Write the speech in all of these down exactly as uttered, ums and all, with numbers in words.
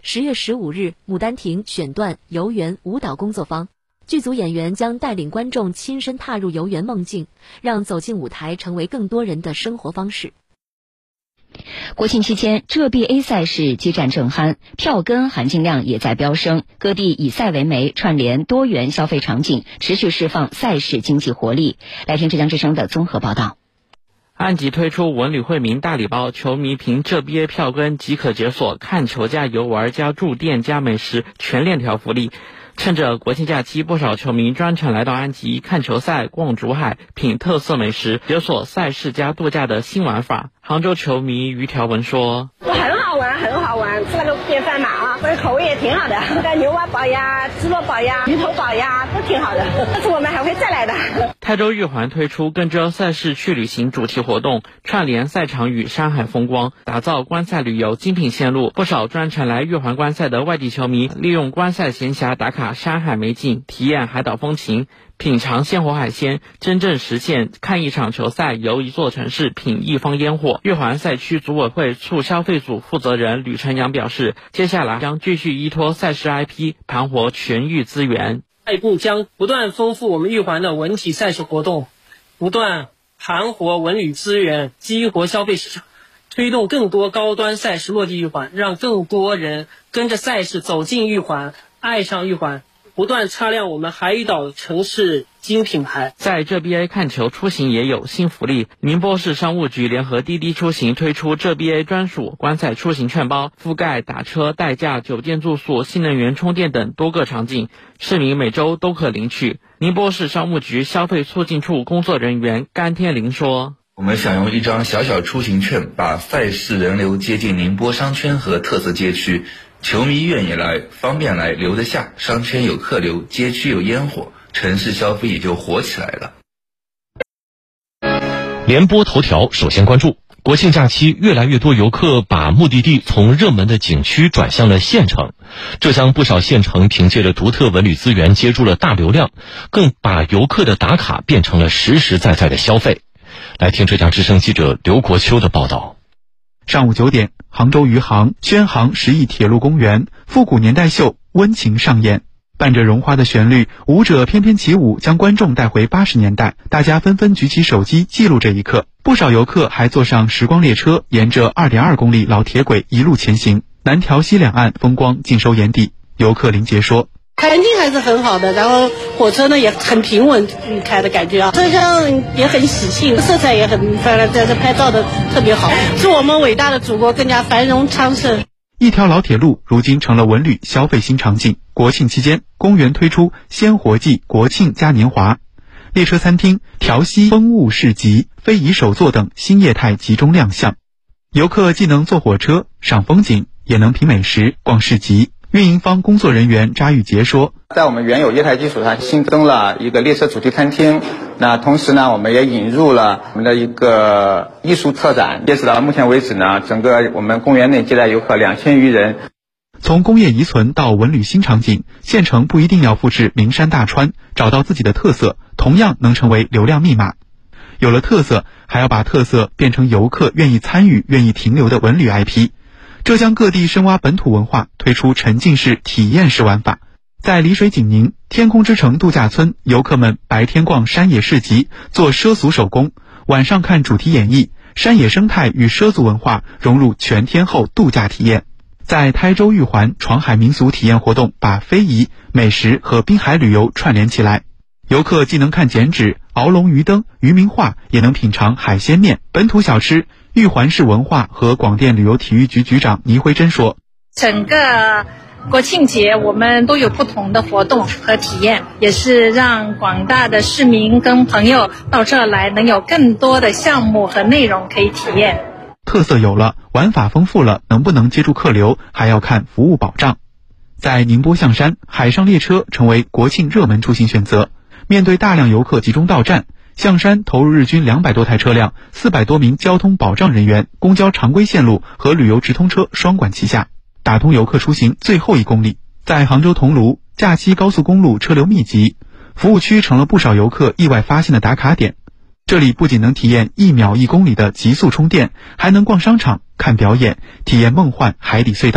十月十五日，《牡丹亭》选段游园舞蹈工作坊，剧组演员将带领观众亲身踏入游园梦境，让走进舞台成为更多人的生活方式。 国庆期间，浙 B A 赛事激战正酣，票根含金量也在飙升，各地以赛为媒，串联多元消费场景，持续释放赛事经济活力。来听浙江之声的综合报道。 安吉推出文旅惠民大礼包，球迷凭浙 B A 票根即可解锁看球加游玩加住店加美食全链条福利。趁着国庆假期，不少球迷专程来到安吉看球赛、逛竹海、品特色美食，解锁赛事加度假的新玩法。杭州球迷于条文说：“ 很好玩，很好玩，吃那个便饭嘛啊，这个口味也挺好的，这个牛蛙煲呀、鸡肉煲呀、鱼头煲呀都挺好的，这次我们还会再来的。” 泰州玉环推出跟着赛事去旅行主题活动，串联赛场与山海风光，打造观赛旅游精品线路。不少专程来玉环观赛的外地球迷，利用观赛闲暇打卡山海美景，体验海岛风情，品尝鲜活海鲜，真正实现看一场球赛游一座城市品一方烟火。玉环赛区组委会促消费组负责人吕晨阳表示，接下来将继续依托赛事 I P 盘活全域资源， 下一步将不断丰富我们玉环的文体赛事活动，不断盘活文旅资源，激活消费市场，推动更多高端赛事落地玉环，让更多人跟着赛事走进玉环，爱上玉环，不断擦亮我们海岛城市金品牌。 在浙 B A 看球出行也有新福利，宁波市商务局联合滴滴出行推出浙 B A 专属观赛出行券包，覆盖打车、代驾、酒店住宿、新能源充电等多个场景，市民每周都可领取。宁波市商务局消费促进处工作人员甘天林说：“ 我们想用一张小小出行券，把赛事人流接近宁波商圈和特色街区，球迷愿意来，方便来，留得下，商圈有客流，街区有烟火，城市消费也就火起来了。” 联播头条首先关注，国庆假期越来越多游客把目的地从热门的景区转向了县城，浙江不少县城凭借着独特文旅资源接住了大流量，更把游客的打卡变成了实实在在的消费。来听浙江之声记者刘国秋的报道。 上午九点，杭州余杭宣杭十亿铁路公园复古年代秀温情上演，伴着绒花的旋律，舞者翩翩起舞，将观众带回八十年代。大家纷纷举起手机记录这一刻，不少游客还坐上时光列车，沿着 二点二公里老铁轨一路前行。南条西两岸风光尽收眼底，游客林杰说：“ 环境还是很好的，然后火车呢也很平稳开的感觉啊，车厢也很喜庆，色彩也很漂亮，在这拍照的特别好，祝我们伟大的祖国更加繁荣昌盛。” 一条老铁路如今成了文旅消费新场景。国庆期间，公园推出鲜活季国庆嘉年华，列车餐厅、调息风物市集、非遗手作等新业态集中亮相。游客既能坐火车赏风景，也能品美食逛市集。运营方工作人员查玉杰说：“ 在我们原有业态基础上新增了一个列车主题餐厅，那同时呢，我们也引入了我们的一个艺术特展。截止到目前为止呢，整个我们公园内接待游客两千余人。” 从工业遗存到文旅新场景，县城不一定要复制名山大川，找到自己的特色，同样能成为流量密码。有了特色，还要把特色变成游客愿意参与、愿意停留的文旅 I P。浙江各地深挖本土文化，推出沉浸式、体验式玩法。在丽水景宁天空之城度假村，游客们白天逛山野市集，做畲族手工，晚上看主题演绎，山野生态与畲族文化融入全天候度假体验。在台州玉环闯海民俗体验活动，把非遗、美食和滨海旅游串联起来。游客既能看剪纸、鳌龙鱼灯、渔民画，也能品尝海鲜面、本土小吃。玉环市文化和广电旅游体育局局长倪辉珍说：“ 整个国庆节我们都有不同的活动和体验，也是让广大的市民跟朋友到这儿来能有更多的项目和内容可以体验。 特色有了，玩法丰富了，能不能接住客流，还要看服务保障。”在宁波象山，海上列车成为国庆热门出行选择。面对大量游客集中到站，象山投入日均两百多台车辆、四百多名交通保障人员，公交常规线路和旅游直通车双管齐下，打通游客出行最后一公里。在杭州桐庐，假期高速公路车流密集，服务区成了不少游客意外发现的打卡点。这里不仅能体验一秒一公里的极速充电，还能逛商场、看表演，体验梦幻海底隧道，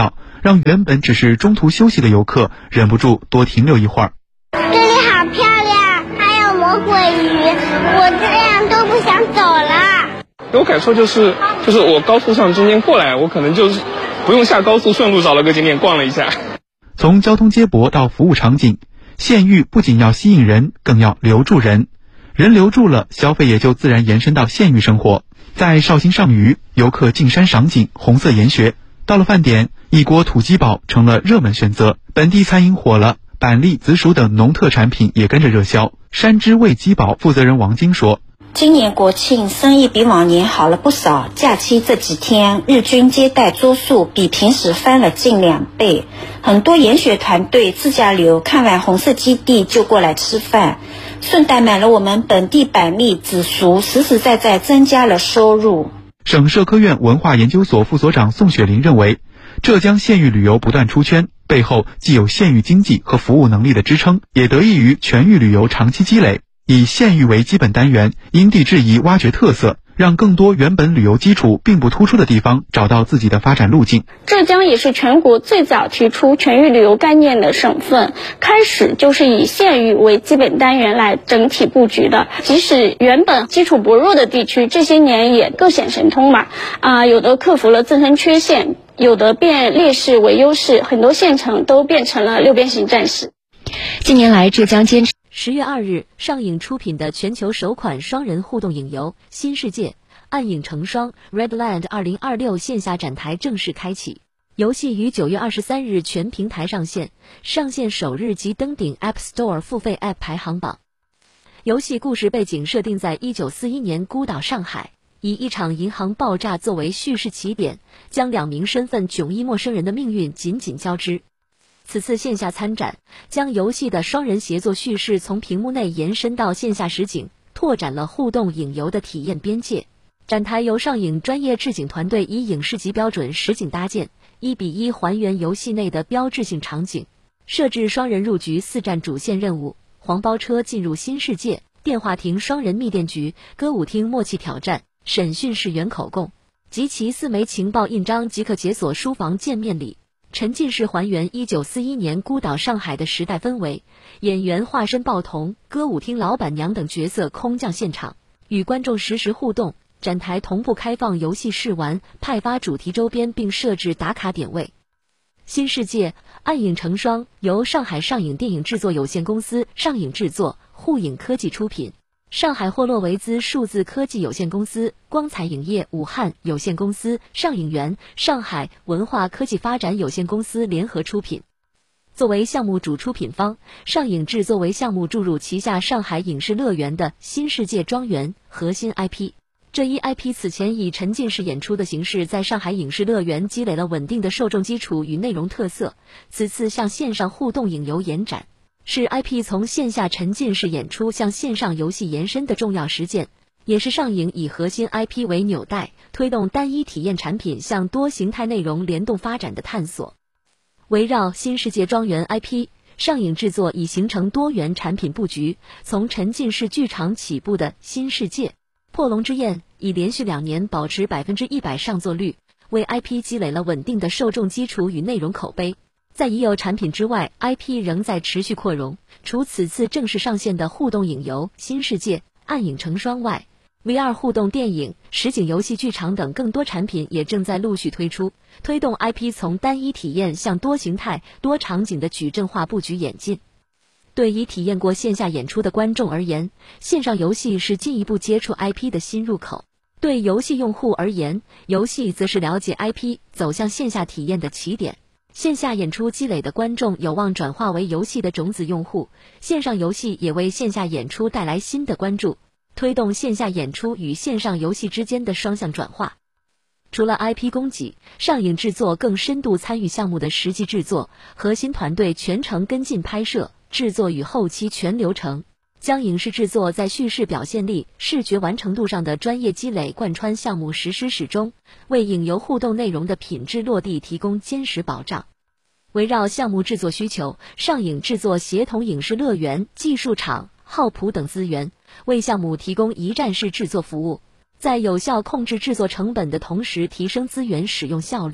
让原本只是中途休息的游客忍不住多停留一会儿。 这里好漂亮，还有魔鬼鱼，我这样都不想走了。 给我感受就是，就是我高速上中间过来，我可能就是不用下高速，顺路找了个景点逛了一下。 从交通接驳到服务场景，县域不仅要吸引人，更要留住人。人留住了，消费也就自然延伸到县域生活。在绍兴上虞，游客进山赏景，红色研学。到了饭点，一锅土鸡煲成了热门选择。本地餐饮火了，板栗、紫薯等农特产品也跟着热销。山之味鸡煲负责人王晶说， 今年国庆生意比往年好了不少，假期这几天日均接待桌数比平时翻了近两倍，很多研学团队自驾游看完红色基地就过来吃饭，顺带买了我们本地板栗、紫薯，实实在在增加了收入。 省社科院文化研究所副所长宋雪林认为，浙江县域旅游不断出圈，背后既有县域经济和服务能力的支撑，也得益于全域旅游长期积累。以县域为基本单元，因地制宜挖掘特色，让更多原本旅游基础并不突出的地方找到自己的发展路径。 浙江也是全国最早提出全域旅游概念的省份，开始就是以县域为基本单元来整体布局的。即使原本基础薄弱的地区，这些年也各显神通嘛，啊、呃，有的克服了自身缺陷，有的变劣势为优势，很多县城都变成了六边形战士。 近年来，浙江坚持。 十月二日，上影出品的全球首款双人互动影游《新世界：暗影成双》 Redland 二零二六线下展台正式开启。游戏于九月二十三日全平台上线，上线首日即登顶 App Store 付费 App 排行榜。游戏故事背景设定在一九四一年孤岛上海，以一场银行爆炸作为叙事起点，将两名身份迥异陌生人的命运紧紧交织。此次线下参展，将游戏的双人协作叙事从屏幕内延伸到线下实景，拓展了互动影游的体验边界。展台由上影专业制景团队以影视级标准实景搭建，一比一还原游戏内的标志性场景，设置双人入局四站主线任务：黄包车进入新世界、电话亭双人密电局、歌舞厅默契挑战、审讯室原口供，集齐四枚情报印章即可解锁书房见面礼。沉浸式还原一九四一年孤岛上海的时代氛围，演员化身报童、歌舞厅老板娘等角色空降现场，与观众实时互动。展台同步开放游戏试玩，派发主题周边，并设置打卡点位。新世界：暗影成双由上海上影电影制作有限公司、上影制作、沪影科技出品。上海霍洛维兹数字科技有限公司、光彩影业武汉有限公司、上影园、上海文化科技发展有限公司联合出品。作为项目主出品方，上影制作为项目注入旗下上海影视乐园的新世界庄园核心 I P。这一 I P 此前以沉浸式演出的形式在上海影视乐园积累了稳定的受众基础与内容特色，此次向线上互动影游延展，是 I P 从线下沉浸式演出向线上游戏延伸的重要实践，也是上影以核心 I P 为纽带，推动单一体验产品向多形态内容联动发展的探索。围绕新世界庄园 I P， 上影制作已形成多元产品布局，从沉浸式剧场起步的新世界破龙之焰已连续两年保持百分之一百上座率，为 I P 积累了稳定的受众基础与内容口碑。在已有产品之外 ，I P 仍在持续扩容。除此次正式上线的互动影游《新世界：暗影成双》外 ，V R 互动电影、实景游戏剧场等更多产品也正在陆续推出，推动 I P 从单一体验向多形态、多场景的矩阵化布局演进。对已体验过线下演出的观众而言，线上游戏是进一步接触 I P 的新入口；对游戏用户而言，游戏则是了解 I P、走向线下体验的起点。线下演出积累的观众有望转化为游戏的种子用户，线上游戏也为线下演出带来新的关注，推动线下演出与线上游戏之间的双向转化。除了 I P 供给，上影制作更深度参与项目的实际制作，核心团队全程跟进拍摄、制作与后期全流程，将影视制作在叙事表现力、视觉完成度上的专业积累贯穿项目实施始终，为影游互动内容的品质落地提供坚实保障。围绕项目制作需求，上影制作协同影视乐园、技术厂、浩普等资源，为项目提供一站式制作服务，在有效控制制作成本的同时提升资源使用效率。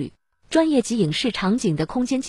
专业级影视场景的空间